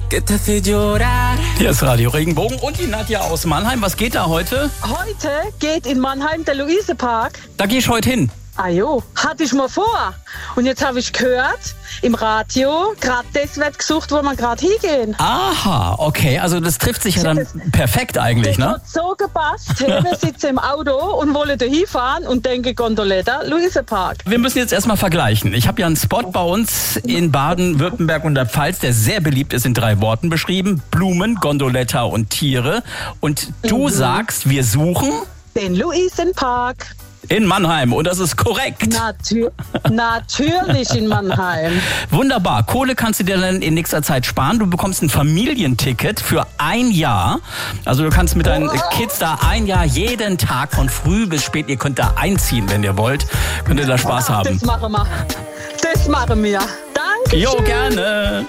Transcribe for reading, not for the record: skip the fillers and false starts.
que te hace llorar. Hier ist Radio Regenbogen und die Nadja aus Mannheim. Was geht da heute? Heute geht in Mannheim der Luisepark. Da gehe ich heute hin. Ah jo, hatte ich mal vor. Und jetzt habe ich gehört, im Radio, gerade das wird gesucht, wo man gerade hingehen. Aha, okay, also das trifft sich ja dann perfekt eigentlich, Das ne? hat so gepasst. Hey, wir sitzen im Auto und wollen da hinfahren und denken Gondoletta, Luisepark. Wir müssen jetzt erstmal vergleichen. Ich habe ja einen Spot bei uns in Baden-Württemberg und der Pfalz, der sehr beliebt ist, in 3 Worten beschrieben. Blumen, Gondoletta und Tiere. Und du sagst, wir suchen Den Luisenpark. in Mannheim und das ist korrekt. Natürlich in Mannheim. Wunderbar. Kohle kannst du dir dann in nächster Zeit sparen. Du bekommst ein Familienticket für 1 Jahr. Also du kannst mit deinen Kids da 1 Jahr jeden Tag von früh bis spät, ihr könnt da einziehen, wenn ihr wollt. Könnt ihr da Spaß haben. Das machen wir. Das machen wir. Danke. Jo, gerne.